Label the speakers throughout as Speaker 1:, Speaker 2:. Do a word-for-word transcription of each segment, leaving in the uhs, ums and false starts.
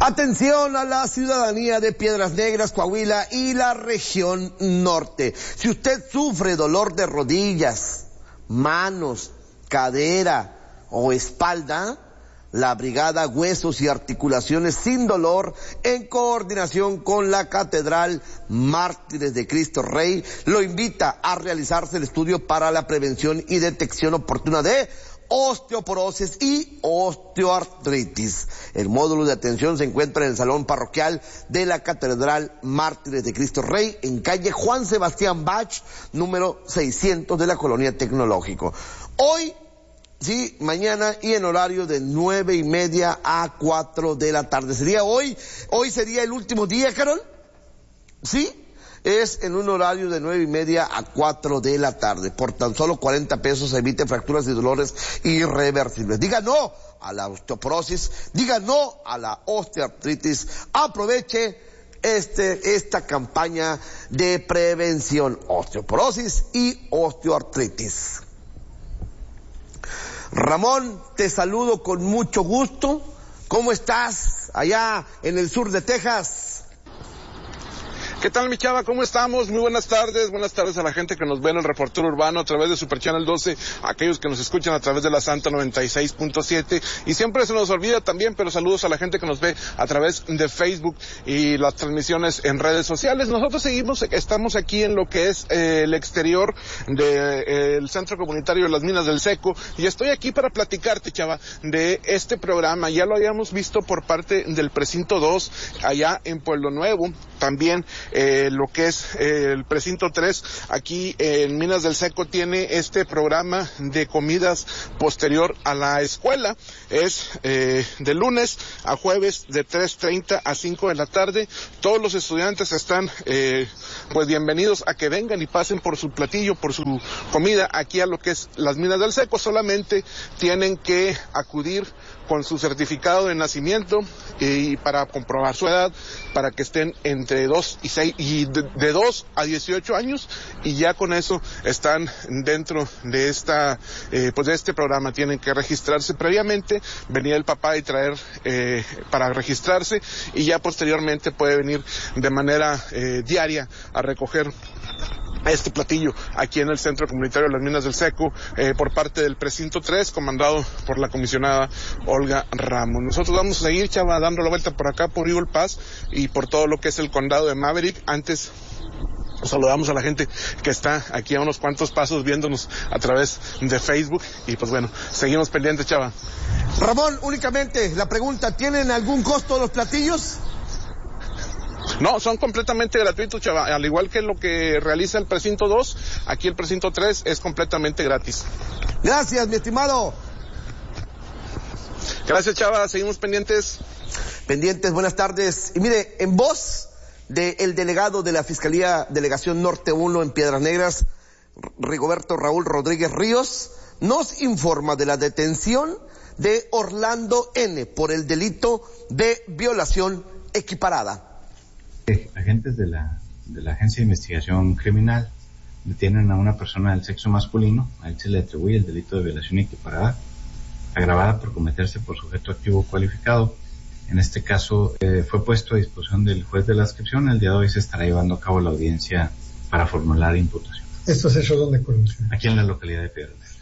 Speaker 1: Atención a la ciudadanía de Piedras Negras, Coahuila y la región norte. Si usted sufre dolor de rodillas, manos, cadera o espalda, la Brigada Huesos y Articulaciones Sin Dolor, en coordinación con la Catedral Mártires de Cristo Rey, lo invita a realizarse el estudio para la prevención y detección oportuna de osteoporosis y osteoartritis. El módulo de atención se encuentra en el Salón Parroquial de la Catedral Mártires de Cristo Rey, en calle Juan Sebastián Bach, número seiscientos de la Colonia Tecnológico. Hoy, sí, mañana y en horario de nueve y media a cuatro de la tarde. ¿Sería hoy? ¿Hoy sería el último día, Carol? ¿Sí? Es en un horario de nueve y media a cuatro de la tarde. Por tan solo cuarenta pesos evite fracturas y dolores irreversibles. Diga no a la osteoporosis, diga no a la osteoartritis. Aproveche este, esta campaña de prevención, osteoporosis y osteoartritis. Ramón, te saludo con mucho gusto. ¿Cómo estás allá en el sur de Texas?
Speaker 2: ¿Qué tal, mi chava? ¿Cómo estamos? Muy buenas tardes. Buenas tardes a la gente que nos ve en el reportero urbano a través de Super Channel doce, a aquellos que nos escuchan a través de la Santa noventa y seis punto siete. Y siempre se nos olvida también, pero saludos a la gente que nos ve a través de Facebook y las transmisiones en redes sociales. Nosotros seguimos, estamos aquí en lo que es eh, el exterior del eh, Centro Comunitario de las Minas del Seco, y estoy aquí para platicarte, chava, de este programa. Ya lo habíamos visto por parte del Precinto dos, allá en Pueblo Nuevo, también Eh, lo que es eh, el precinto tres, aquí eh, en Minas del Seco, tiene este programa de comidas posterior a la escuela. Es eh, de lunes a jueves de tres treinta a cinco de la tarde. Todos los estudiantes están eh, pues bienvenidos a que vengan y pasen por su platillo, por su comida aquí a lo que es las Minas del Seco. Solamente tienen que acudir con su certificado de nacimiento y para comprobar su edad, para que estén entre dos y seis y de, de dos a dieciocho años, y ya con eso están dentro de esta eh, pues de este programa. Tienen que registrarse previamente, venir el papá y traer eh, para registrarse, y ya posteriormente puede venir de manera eh, diaria a recoger este platillo aquí en el Centro Comunitario de las Minas del Seco, eh, por parte del Precinto tres, comandado por la comisionada Olga Ramos. Nosotros vamos a seguir, chava, dando la vuelta por acá, por Eagle Pass y por todo lo que es el condado de Maverick. Antes saludamos a la gente que está aquí a unos cuantos pasos viéndonos a través de Facebook, y pues bueno, seguimos pendientes, chava.
Speaker 1: Ramón, únicamente la pregunta, ¿tienen algún costo los platillos?
Speaker 2: No, son completamente gratuitos, chava. Al igual que lo que realiza el Precinto dos, aquí el Precinto tres es completamente gratis.
Speaker 1: Gracias, mi estimado.
Speaker 2: Gracias, chava. Seguimos pendientes.
Speaker 1: Pendientes, buenas tardes. Y mire, en voz del delegado de la Fiscalía Delegación Norte uno en Piedras Negras, Rigoberto Raúl Rodríguez Ríos, nos informa de la detención de Orlando N. por el delito de violación equiparada.
Speaker 3: Agentes de la, de la Agencia de Investigación Criminal detienen a una persona del sexo masculino. A él se le atribuye el delito de violación equiparada, agravada por cometerse por sujeto activo cualificado. En este caso eh, fue puesto a disposición del juez de la adscripción. El día de hoy se estará llevando a cabo la audiencia para formular imputación.
Speaker 4: ¿Estos hechos dónde ocurren?
Speaker 3: Aquí en la localidad de Piedras Negras.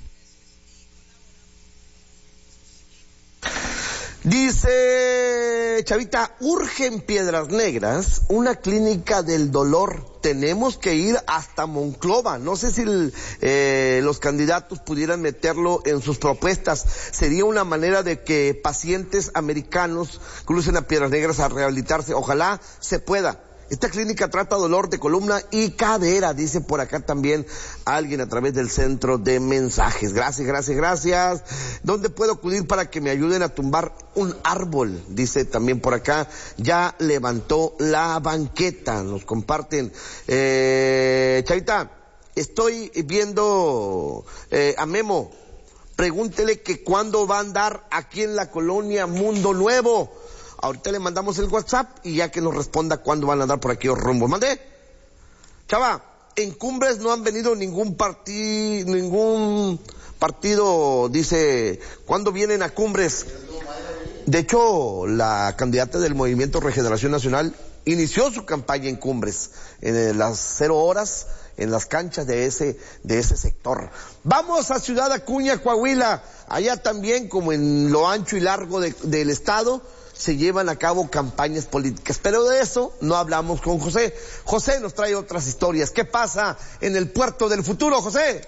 Speaker 1: Dice Chavita, urge en Piedras Negras una clínica del dolor. Tenemos que ir hasta Monclova. No sé si el, eh, los candidatos pudieran meterlo en sus propuestas. Sería una manera de que pacientes americanos crucen a Piedras Negras a rehabilitarse. Ojalá se pueda. Esta clínica trata dolor de columna y cadera, dice por acá también alguien a través del centro de mensajes. Gracias, gracias, gracias. ¿Dónde puedo acudir para que me ayuden a tumbar un árbol? Dice también por acá, ya levantó la banqueta. Nos comparten. Eh, Chavita, estoy viendo eh, a Memo. Pregúntele que cuándo va a andar aquí en la colonia Mundo Nuevo. Ahorita le mandamos el WhatsApp y ya que nos responda cuándo van a andar por aquí los rumbos. ¿Mandé? Chava, en Cumbres no han venido ningún partido, ningún partido, dice, ¿cuándo vienen a Cumbres? De hecho, la candidata del Movimiento Regeneración Nacional inició su campaña en Cumbres, en las cero horas, en las canchas de ese, de ese sector. Vamos a Ciudad Acuña, Coahuila. Allá también, como en lo ancho y largo de, del estado, se llevan a cabo campañas políticas. Pero de eso no hablamos con José. José nos trae otras historias. ¿Qué pasa en el puerto del futuro, José?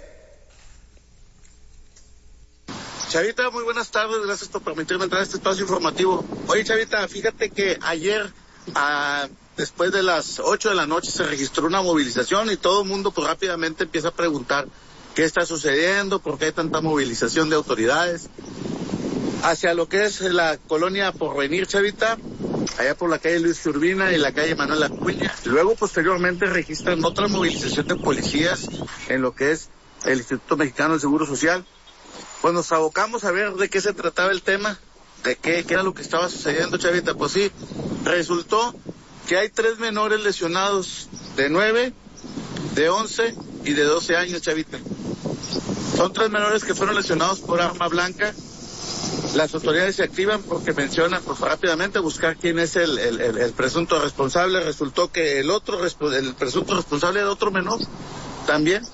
Speaker 4: Chavita, muy buenas tardes, gracias por permitirme entrar a este espacio informativo. Oye, Chavita, fíjate que ayer, ah, después de las ocho de la noche, se registró una movilización y todo el mundo pues rápidamente empieza a preguntar qué está sucediendo, por qué hay tanta movilización de autoridades. Hacia lo que es la colonia Porvenir, Chavita, allá por la calle Luis Urbina y la calle Manuel Acuña. Luego, posteriormente, registran otra movilización de policías en lo que es el Instituto Mexicano del Seguro Social. Pues nos abocamos a ver de qué se trataba el tema, de qué, qué era lo que estaba sucediendo, Chavita. Pues sí, resultó que hay tres menores lesionados de nueve, de once y de doce años, Chavita. Son tres menores que fueron lesionados por arma blanca. Las autoridades se activan porque mencionan pues rápidamente buscar quién es el, el, el, el presunto responsable. Resultó que el otro, el presunto responsable era otro menor también.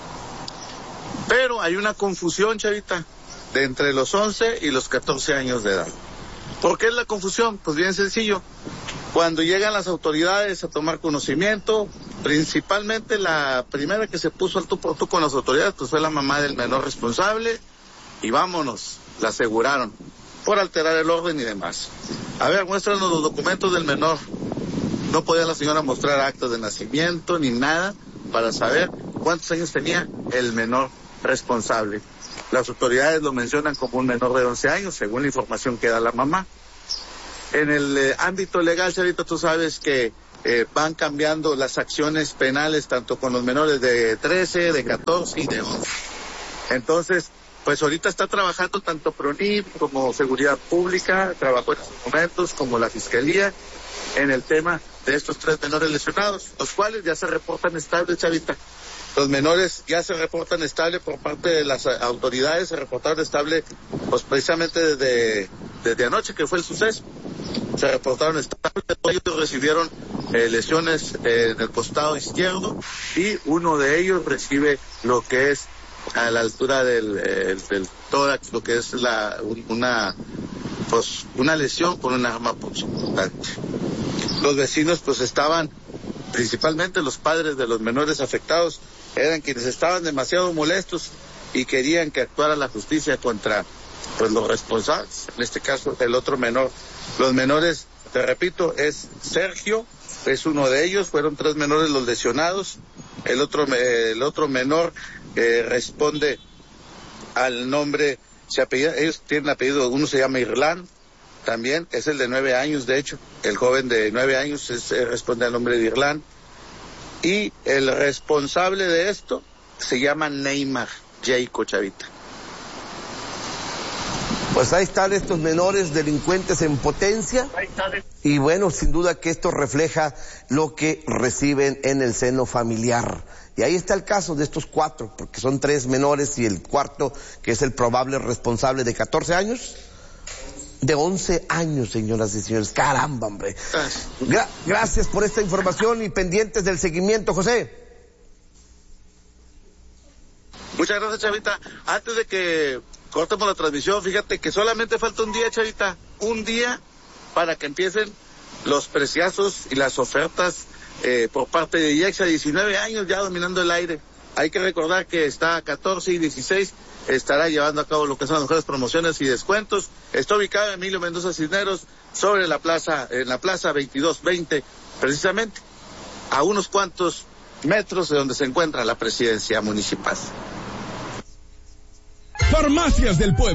Speaker 4: Pero hay una confusión, Chavita, de entre los once y los catorce años de edad. ¿Por qué es la confusión? Pues bien sencillo. Cuando llegan las autoridades a tomar conocimiento, principalmente la primera que se puso al tú por tú con las autoridades, pues fue la mamá del menor responsable, y vámonos, la aseguraron, por alterar el orden y demás. A ver, muéstranos los documentos del menor. No podía la señora mostrar actos de nacimiento ni nada para saber cuántos años tenía el menor responsable. Las autoridades lo mencionan como un menor de once años, según la información que da la mamá. En el eh, ámbito legal, Chavita, tú sabes que eh, van cambiando las acciones penales, tanto con los menores de trece, de catorce y de once. Entonces, pues ahorita está trabajando tanto PRONIP como Seguridad Pública, trabajó en estos momentos, como la Fiscalía, en el tema de estos tres menores lesionados, los cuales ya se reportan estables, Chavita. Los menores ya se reportan estable por parte de las autoridades, se reportaron estable pues precisamente desde, desde anoche que fue el suceso. Se reportaron estables, ellos recibieron eh, lesiones eh, en el costado izquierdo y uno de ellos recibe lo que es a la altura del, eh, del tórax, lo que es la una pues una lesión con un arma punzocortante. Los vecinos pues estaban, principalmente los padres de los menores afectados, eran quienes estaban demasiado molestos y querían que actuara la justicia contra pues los responsables, en este caso el otro menor. Los menores, te repito, es Sergio, es uno de ellos, fueron tres menores los lesionados, el otro el otro menor eh, responde al nombre, se apellida, ellos tienen apellido, uno se llama Irlán, también es el de nueve años, de hecho, el joven de nueve años es, eh, responde al nombre de Irlán. Y el responsable de esto se llama Neymar Jacob, Chavita.
Speaker 1: Pues ahí están estos menores delincuentes en potencia. Y bueno, sin duda que esto refleja lo que reciben en el seno familiar. Y ahí está el caso de estos cuatro, porque son tres menores y el cuarto, que es el probable responsable de catorce años. De once años, señoras y señores. Caramba, hombre. Gra- gracias por esta información y pendientes del seguimiento, José.
Speaker 4: Muchas gracias, Chavita. Antes de que cortemos la transmisión, fíjate que solamente falta un día, Chavita. Un día para que empiecen los preciazos y las ofertas eh, por parte de I E X A, diecinueve años ya dominando el aire. Hay que recordar que está a catorce y dieciséis. Estará llevando a cabo lo que son las mejores promociones y descuentos. Está ubicado en Emilio Mendoza Cisneros, sobre la plaza, en la plaza veintidós veinte, precisamente, a unos cuantos metros de donde se encuentra la presidencia municipal.
Speaker 5: Farmacias del Pueblo.